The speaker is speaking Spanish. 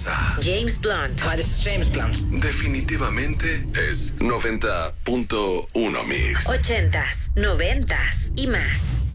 casa. James Blunt. Hi, this is James Blunt. Definitivamente es 90.1 Mix. 80s, 90s y más.